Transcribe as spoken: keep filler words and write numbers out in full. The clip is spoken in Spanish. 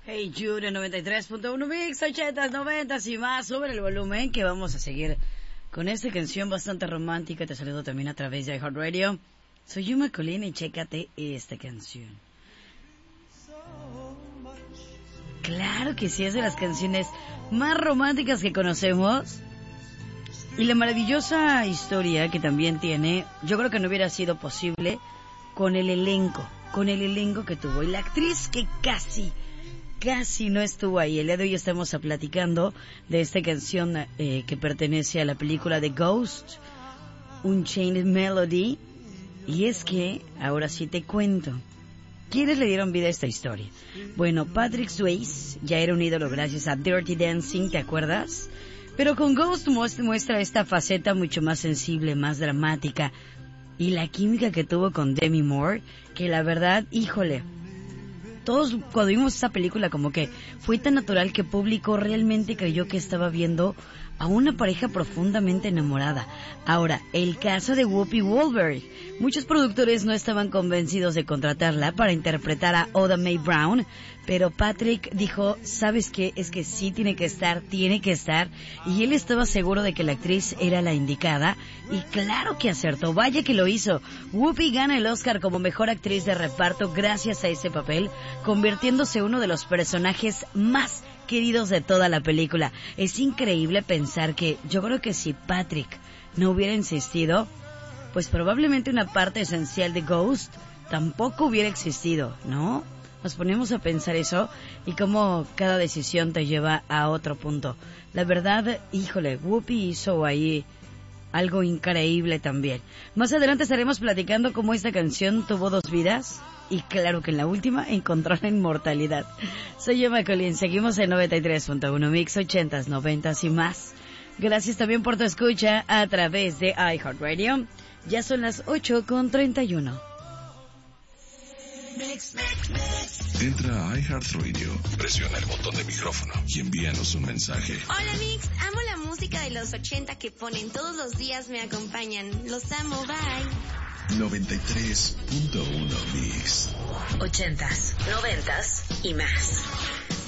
Hey Jude, noventa y tres punto uno Mix, ochentas, noventas y más. Sube el volumen que vamos a seguir con esta canción bastante romántica. Te saludo también a través de iHeartRadio. Soy Yuma Colina y chécate esta canción. Claro que sí, es de las canciones más románticas que conocemos. Y la maravillosa historia que también tiene, yo creo que no hubiera sido posible con el elenco, con el elenco que tuvo. Y la actriz que casi, casi no estuvo ahí. El día de hoy estamos platicando de esta canción eh, que pertenece a la película The Ghost, Unchained Melody. Y es que, ahora sí te cuento, ¿quiénes le dieron vida a esta historia? Bueno, Patrick Swayze ya era un ídolo gracias a Dirty Dancing, ¿te acuerdas? Pero con Ghost muestra esta faceta mucho más sensible, más dramática. Y la química que tuvo con Demi Moore, que la verdad, híjole, todos cuando vimos esa película como que fue tan natural que el público realmente creyó que estaba viendo a una pareja profundamente enamorada. Ahora, el caso de Whoopi Goldberg. Muchos productores no estaban convencidos de contratarla para interpretar a Oda Mae Brown, pero Patrick dijo, ¿sabes qué? Es que sí tiene que estar, tiene que estar, y él estaba seguro de que la actriz era la indicada, y claro que acertó, vaya que lo hizo. Whoopi gana el Oscar como mejor actriz de reparto gracias a ese papel, convirtiéndose en uno de los personajes más queridos de toda la película. Es increíble pensar que yo creo que si Patrick no hubiera insistido, pues probablemente una parte esencial de Ghost tampoco hubiera existido, ¿no? Nos ponemos a pensar eso y cómo cada decisión te lleva a otro punto. La verdad, híjole, Whoopi hizo ahí algo increíble también. Más adelante estaremos platicando cómo esta canción tuvo dos vidas y claro que en la última encontró la inmortalidad. Soy Emma Colín, seguimos en noventa y tres punto uno Mix, ochentas, noventas y más. Gracias también por tu escucha a través de iHeartRadio. Ya son las ocho con treinta y uno. Entra a iHeartRadio, presiona el botón de micrófono y envíanos un mensaje. Hola Mix, amo la música de los ochenta que ponen todos los días, me acompañan. Los amo, bye. noventa y tres punto uno Mix. Ochentas, noventas y más.